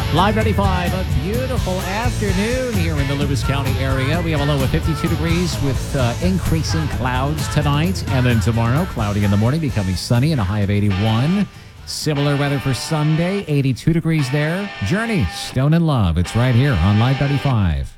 Live 95, a beautiful afternoon here in the Lewis County area. We have a low of 52 degrees with increasing clouds tonight. And then tomorrow, cloudy in the morning, becoming sunny and a high of 81. Similar weather for Sunday, 82 degrees there. Journey, Stone and Love. It's right here on Live 95.